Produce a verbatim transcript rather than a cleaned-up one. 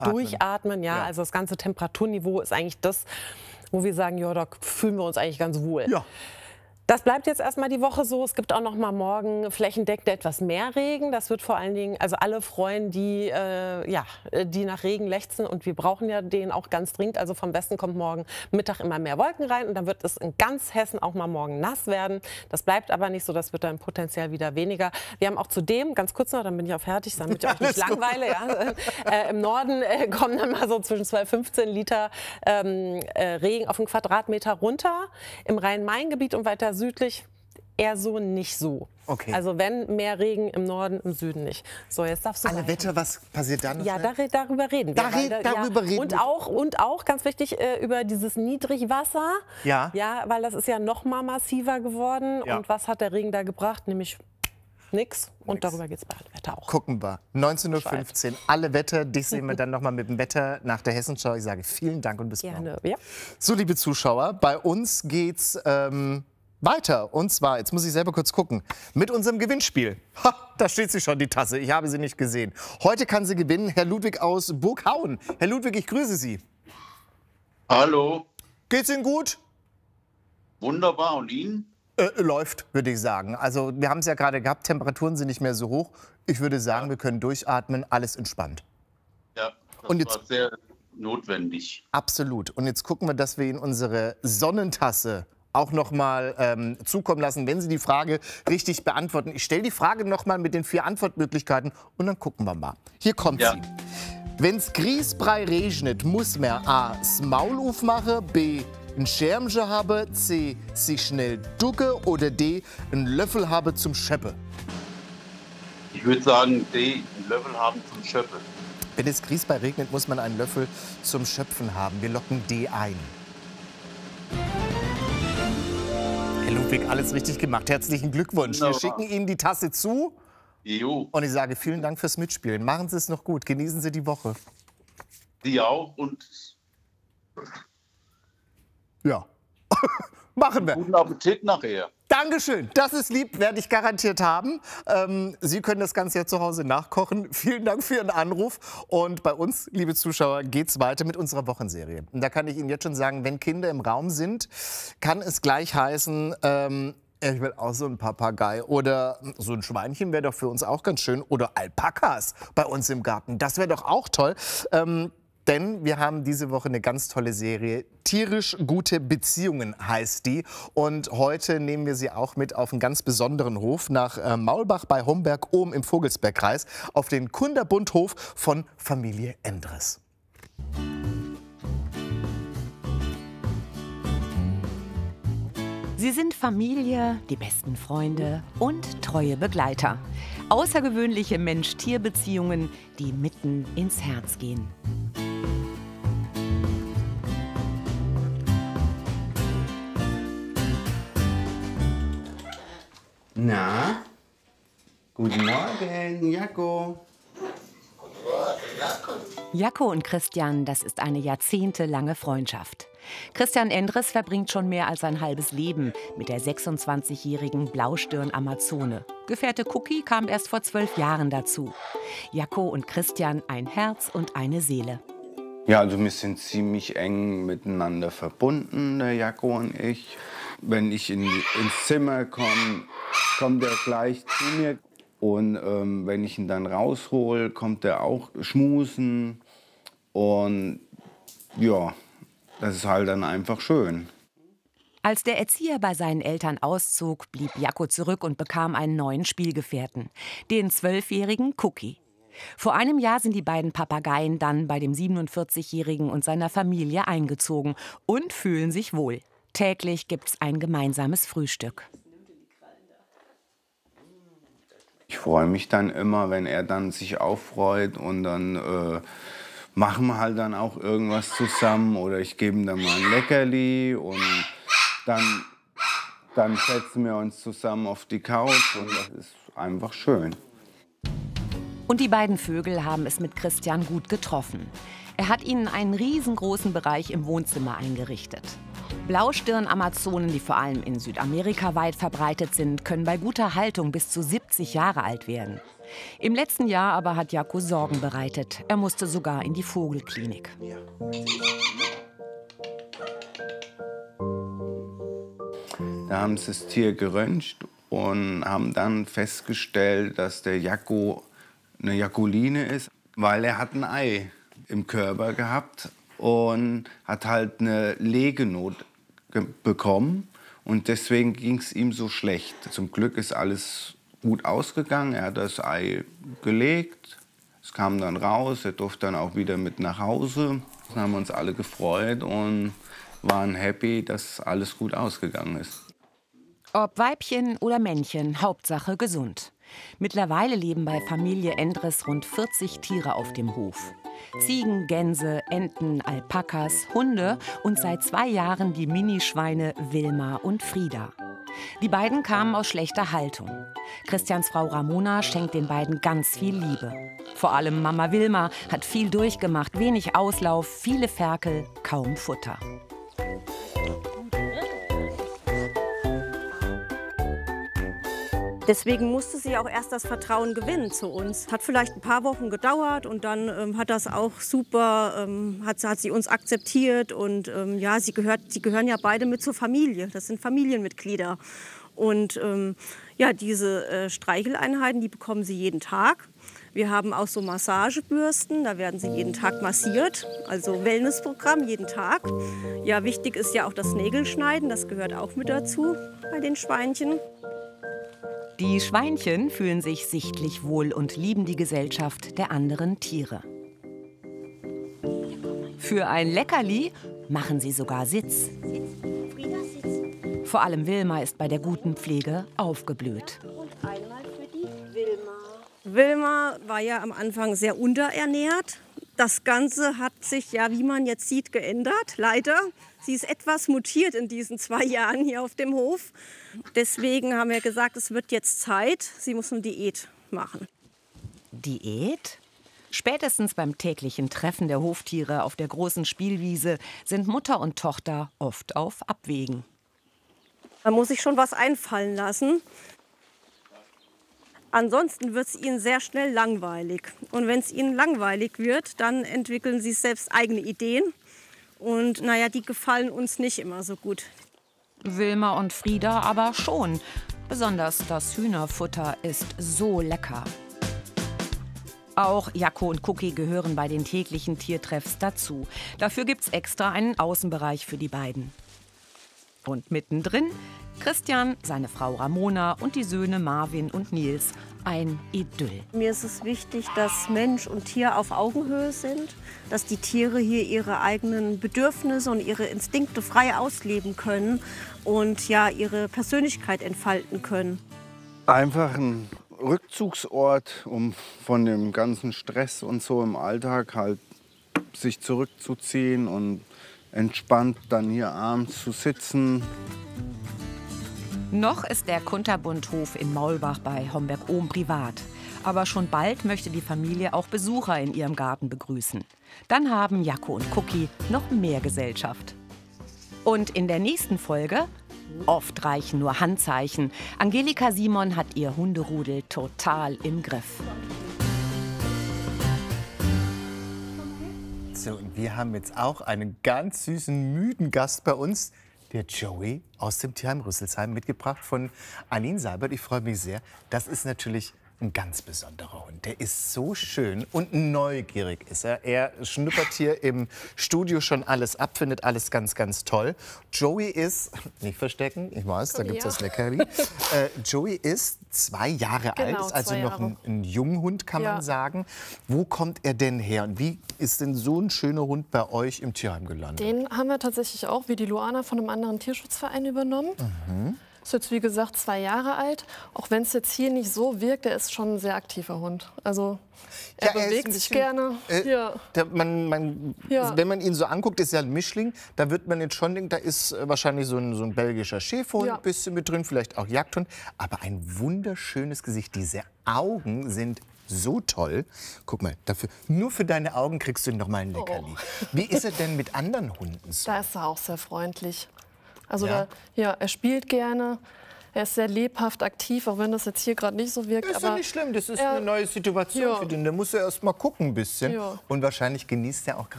durchatmen. Ja, ja, also das ganze Temperaturniveau ist eigentlich das, wo wir sagen, ja, da fühlen wir uns eigentlich ganz wohl. Ja. Das bleibt jetzt erstmal die Woche so. Es gibt auch noch mal morgen flächendeckend etwas mehr Regen. Das wird vor allen Dingen, also alle freuen, die, äh, ja, die nach Regen lechzen. Und wir brauchen ja den auch ganz dringend. Also vom Westen kommt morgen Mittag immer mehr Wolken rein. Und dann wird es in ganz Hessen auch mal morgen nass werden. Das bleibt aber nicht so. Das wird dann potenziell wieder weniger. Wir haben auch zudem, ganz kurz noch, dann bin ich auch fertig, damit ich euch nicht langweile. Ja. Äh, Im Norden äh, kommen dann mal so zwischen zwölf und fünfzehn Liter ähm, äh, Regen auf den Quadratmeter runter. Im Rhein-Main-Gebiet und weiter südlich eher so nicht so. Okay. Also wenn mehr Regen im Norden, im Süden nicht. So, jetzt darfst du Alle weiter. Wetter, was passiert dann? Ja, dar darüber reden wir. Da weil, red, darüber ja, reden und wir. auch und auch ganz wichtig äh, über dieses Niedrigwasser. Ja. Ja, weil das ist ja noch mal massiver geworden. Ja. Und was hat der Regen da gebracht? Nämlich nix. Und darüber geht es bei allem Wetter auch. Gucken wir. neunzehn Uhr fünfzehn, alle Wetter. Dich sehen wir dann noch mal mit dem Wetter nach der Hessenschau. Ich sage vielen Dank und bis Gerne. morgen. Ja. So, liebe Zuschauer, bei uns geht's ähm, weiter. Und zwar, jetzt muss ich selber kurz gucken, mit unserem Gewinnspiel. Ha, da steht sie schon, die Tasse. Ich habe sie nicht gesehen. Heute kann sie gewinnen, Herr Ludwig aus Burghauen. Herr Ludwig, ich grüße Sie. Hallo. Geht's Ihnen gut? Wunderbar. Und Ihnen? Äh, läuft, würde ich sagen. Also wir haben es ja gerade gehabt, Temperaturen sind nicht mehr so hoch. Ich würde sagen, wir können durchatmen, alles entspannt. Ja, das Und jetzt- war sehr notwendig. Absolut. Und jetzt gucken wir, dass wir Ihnen unsere Sonnentasse auch noch mal ähm, zukommen lassen, wenn Sie die Frage richtig beantworten. Ich stelle die Frage noch mal mit den vier Antwortmöglichkeiten und dann gucken wir mal. Hier kommt Ja. sie. Wenn's Grießbrei regnet, muss man A. das Maul aufmachen, B. ein Schirmchen haben, C. sich schnell ducke oder D. einen Löffel habe zum Scheppe. Ich würde sagen, D, einen Löffel haben zum Schöpfen. Wenn es Grießbrei regnet, muss man einen Löffel zum Schöpfen haben. Wir locken D ein. Herr Ludwig, alles richtig gemacht. Herzlichen Glückwunsch. Wir Wunderbar. schicken Ihnen die Tasse zu Jo, und ich sage vielen Dank fürs Mitspielen. Machen Sie es noch gut. Genießen Sie die Woche. Sie auch und Ja. Machen wir. guten Appetit nachher. Dankeschön. Das ist lieb, werde ich garantiert haben. Ähm, Sie können das Ganze ja zu Hause nachkochen. Vielen Dank für Ihren Anruf. Und bei uns, liebe Zuschauer, geht es weiter mit unserer Wochenserie. Und da kann ich Ihnen jetzt schon sagen, wenn Kinder im Raum sind, kann es gleich heißen, ähm, ich will auch so ein Papagei oder so ein Schweinchen wäre doch für uns auch ganz schön. Oder Alpakas bei uns im Garten. Das wäre doch auch toll. Ähm, Denn wir haben diese Woche eine ganz tolle Serie. Tierisch gute Beziehungen heißt die. Und heute nehmen wir sie auch mit auf einen ganz besonderen Hof nach äh, Maulbach bei Homberg oben im Vogelsbergkreis auf den Kunderbundhof von Familie Endres. Sie sind Familie, die besten Freunde und treue Begleiter. Außergewöhnliche Mensch-Tier-Beziehungen, die mitten ins Herz gehen. Na, guten Morgen, Jaco. Jacko und Christian, das ist eine jahrzehntelange Freundschaft. Christian Endres verbringt schon mehr als ein halbes Leben mit der sechsundzwanzigjährigen Blaustirn-Amazone. Gefährte Cookie kam erst vor zwölf Jahren dazu. Jacko und Christian ein Herz und eine Seele. Ja, also wir sind ziemlich eng miteinander verbunden, der Jaco und ich. Wenn ich in, ins Zimmer komme, kommt er gleich zu mir. Und ähm, wenn ich ihn dann raushol, kommt er auch schmusen. Und ja, das ist halt dann einfach schön. Als der Erzieher bei seinen Eltern auszog, blieb Jacko zurück und bekam einen neuen Spielgefährten, den zwölfjährigen Cookie. Vor einem Jahr sind die beiden Papageien dann bei dem siebenundvierzigjährigen und seiner Familie eingezogen und fühlen sich wohl. Täglich gibt's ein gemeinsames Frühstück. Ich freue mich dann immer, wenn er dann sich auffreut und dann äh, machen wir halt dann auch irgendwas zusammen oder ich gebe ihm dann mal ein Leckerli und dann, dann setzen wir uns zusammen auf die Couch und das ist einfach schön. Und die beiden Vögel haben es mit Christian gut getroffen. Er hat ihnen einen riesengroßen Bereich im Wohnzimmer eingerichtet. Blaustirn-Amazonen, die vor allem in Südamerika weit verbreitet sind, können bei guter Haltung bis zu siebzig Jahre alt werden. Im letzten Jahr aber hat Jakko Sorgen bereitet. Er musste sogar in die Vogelklinik. Da haben sie das Tier geröntgt und haben dann festgestellt, dass der Jakko eine Jakoline ist, weil er hat ein Ei im Körper gehabt und hat halt eine Legenot bekommen. Und deswegen ging es ihm so schlecht. Zum Glück ist alles gut ausgegangen. Er hat das Ei gelegt. Es kam dann raus. Er durfte dann auch wieder mit nach Hause. Dann haben wir uns alle gefreut und waren happy, dass alles gut ausgegangen ist. Ob Weibchen oder Männchen, Hauptsache gesund. Mittlerweile leben bei Familie Endres rund vierzig Tiere auf dem Hof. Ziegen, Gänse, Enten, Alpakas, Hunde und seit zwei Jahren die Minischweine Wilma und Frieda. Die beiden kamen aus schlechter Haltung. Christians Frau Ramona schenkt den beiden ganz viel Liebe. Vor allem Mama Wilma hat viel durchgemacht, wenig Auslauf, viele Ferkel, kaum Futter. Deswegen musste sie auch erst das Vertrauen gewinnen zu uns. Hat vielleicht ein paar Wochen gedauert und dann ähm, hat das auch super, ähm, hat, hat sie uns akzeptiert. Und ähm, ja, sie, gehört, sie gehören ja beide mit zur Familie. Das sind Familienmitglieder. Und ähm, ja, diese äh, Streicheleinheiten, die bekommen sie jeden Tag. Wir haben auch so Massagebürsten, da werden sie jeden Tag massiert, also Wellnessprogramm jeden Tag. Ja, wichtig ist ja auch das Nägelschneiden, das gehört auch mit dazu bei den Schweinchen. Die Schweinchen fühlen sich sichtlich wohl und lieben die Gesellschaft der anderen Tiere. Für ein Leckerli machen sie sogar Sitz. Vor allem Wilma ist bei der guten Pflege aufgeblüht. Und einmal für die Wilma. Wilma war ja am Anfang sehr unterernährt. Das Ganze hat sich ja, wie man jetzt sieht, geändert, leider. Sie ist etwas mutiert in diesen zwei Jahren hier auf dem Hof. Deswegen haben wir gesagt, es wird jetzt Zeit, sie muss eine Diät machen. Diät? Spätestens beim täglichen Treffen der Hoftiere auf der großen Spielwiese sind Mutter und Tochter oft auf Abwägen. Da muss ich schon was einfallen lassen. Ansonsten wird es ihnen sehr schnell langweilig. Und wenn es ihnen langweilig wird, dann entwickeln sie selbst eigene Ideen. Und naja, die gefallen uns nicht immer so gut. Wilma und Frieda aber schon. Besonders das Hühnerfutter ist so lecker. Auch Jakko und Cookie gehören bei den täglichen Tiertreffs dazu. Dafür gibt's extra einen Außenbereich für die beiden. Und mittendrin Christian, seine Frau Ramona und die Söhne Marvin und Nils. Ein Idyll. Mir ist es wichtig, dass Mensch und Tier auf Augenhöhe sind, dass die Tiere hier ihre eigenen Bedürfnisse und ihre Instinkte frei ausleben können und ja ihre Persönlichkeit entfalten können. Einfach ein Rückzugsort, um von dem ganzen Stress und so im Alltag halt sich zurückzuziehen und entspannt dann hier abends zu sitzen. Noch ist der Kunterbundhof in Maulbach bei Homberg-Ohm privat. Aber schon bald möchte die Familie auch Besucher in ihrem Garten begrüßen. Dann haben Jakko und Cookie noch mehr Gesellschaft. Und in der nächsten Folge, oft reichen nur Handzeichen, Angelika Simon hat ihr Hunderudel total im Griff. So, und wir haben jetzt auch einen ganz süßen, müden Gast bei uns. Der Joey aus dem Tierheim Rüsselsheim, mitgebracht von Aline Seibert. Ich freue mich sehr. Das ist natürlich ein ganz besonderer Hund. Der ist so schön und neugierig ist er. Er schnuppert hier im Studio schon alles ab, findet alles ganz, ganz toll. Joey ist, nicht verstecken, ich weiß, da gibt es das Leckerli. äh, Joey ist zwei Jahre Genau, alt, ist also zwei noch Jahre. ein, ein Junghund, kann Ja. man sagen. Wo kommt er denn her und wie ist denn so ein schöner Hund bei euch im Tierheim gelandet? Den haben wir tatsächlich auch, wie die Luana, von einem anderen Tierschutzverein übernommen. Mhm. Ist jetzt, wie gesagt, zwei Jahre alt. Auch wenn es jetzt hier nicht so wirkt, er ist schon ein sehr aktiver Hund. Also er Ja, er ist bewegt ein sich bisschen, gerne. Äh, ja. der, man, man, Ja. Wenn man ihn so anguckt, ist er ein Mischling. Da wird man jetzt schon denken, da ist äh, wahrscheinlich so ein, so ein belgischer Schäferhund Ja. ein bisschen mit drin, vielleicht auch Jagdhund. Aber ein wunderschönes Gesicht. Diese Augen sind so toll. Guck mal, dafür, nur für deine Augen kriegst du noch mal ein Leckerli. Oh. Wie ist er denn mit anderen Hunden so? Da ist er auch sehr freundlich. Also Ja? ja, da, ja er spielt gerne. Er ist sehr lebhaft aktiv, auch wenn das jetzt hier gerade nicht so wirkt. Das ist aber ja nicht schlimm, das ist er, eine neue Situation ja. für den. Der muss ja erst mal gucken ein bisschen. Ja. Und wahrscheinlich genießt er auch gerade